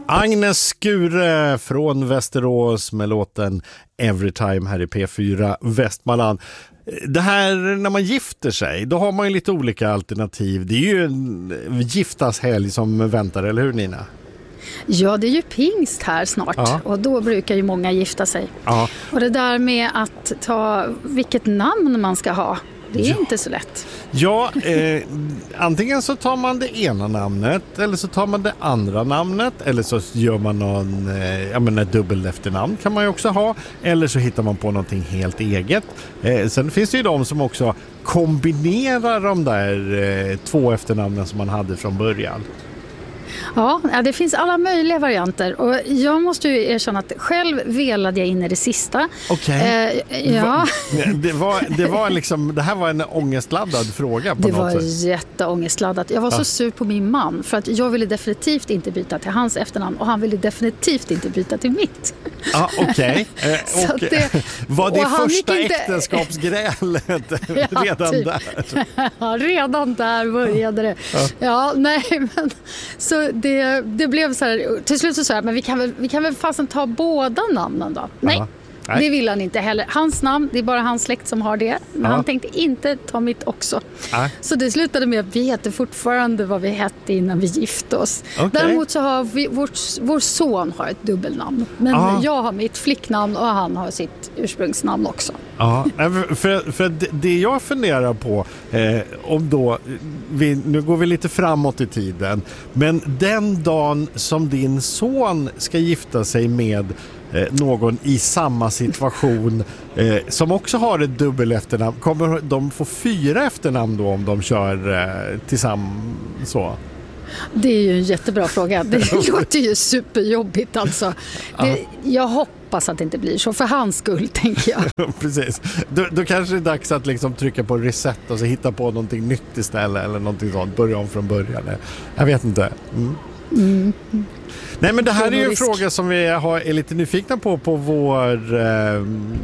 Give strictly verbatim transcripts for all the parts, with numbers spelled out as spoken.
Agnes Skure från Västerås med låten Everytime här i P fyra Västmanland. Det här när man gifter sig, då har man ju lite olika alternativ. Det är ju en giftashelg som väntar, eller hur Nina? Ja, det är ju pingst här snart, ja. Och då brukar ju många gifta sig. Ja. Och det där med att ta vilket namn man ska ha, det är ja. inte så lätt. Ja, eh, antingen så tar man det ena namnet eller så tar man det andra namnet eller så gör man någon, eh, jag menar dubbel efternamn kan man ju också ha, eller så hittar man på någonting helt eget. Eh, sen finns det ju de som också kombinerar de där eh, två efternamnen som man hade från början. Ja, det finns alla möjliga varianter och jag måste ju erkänna att själv velade jag in i det sista. Okej. Okay. Eh, ja. det, var, det var liksom, det här var en ångestladdad fråga på det något sätt. Det var jätteångestladdat. Jag var ja. så sur på min man för att jag ville definitivt inte byta till hans efternamn och han ville definitivt inte byta till mitt. Ja, okej. Okay. Eh, och det, var det första inte... äktenskapsgrälet ja, redan typ. där? Ja, redan där började det. Ja, ja nej men så det, det blev så här, till slut så sa jag, men vi kan väl, vi kan väl fasen ta båda namnen då? Nej, Nej, det vill han inte heller. Hans namn, det är bara hans släkt som har det. Men Aha. han tänkte inte ta mitt också. Nej. Så det slutade med att vi hette fortfarande vad vi hette innan vi gifte oss. Okay. Däremot så har vi, vår, vår son har ett dubbelnamn. Men Aha. jag har mitt flicknamn och han har sitt ursprungsnamn också. Ja, för, för det jag funderar på, eh, om då, vi, nu går vi lite framåt i tiden, men den dagen som din son ska gifta sig med eh, någon i samma situation eh, som också har ett dubbel efternamn, kommer de få fyra efternamn då om de kör eh, tillsammans så? Det är ju en jättebra fråga. Det låter ju superjobbigt alltså. Det, jag hoppas att det inte blir så för hans skull, tänker jag. Precis. Då, då kanske det är dags att liksom trycka på reset och så hitta på någonting nytt istället eller någonting sånt. Börja om från början. Jag vet inte. Mm. Mm. Nej, men det här är ju en fråga som vi har, är lite nyfikna på på vår eh,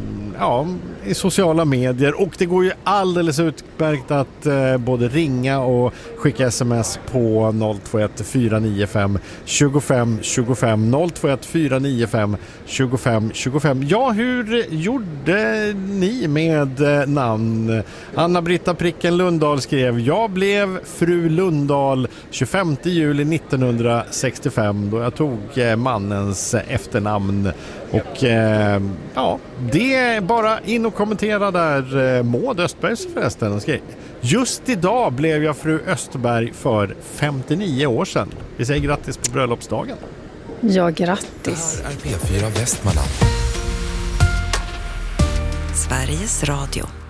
ja, i sociala medier, och det går ju alldeles utmärkt att eh, både ringa och skicka sms på noll två ett fyra nio fem två fem två fem noll två ett fyra nio fem två fem två fem. Ja, hur gjorde ni med eh, namn? Anna-Britta Pricken Lundahl skrev: jag blev fru Lundahl tjugofemte juli nittonhundrasextiofem då jag tog eh, mannens efternamn. Och eh, ja, det är bara in och kommentera där. eh, Maud Östbergs förresten skrev: just idag blev jag fru Östberg för femtionio år sedan. Vi säger grattis på bröllopsdagen. Ja, grattis. Det här är P fyra Västmanland, Sveriges Radio.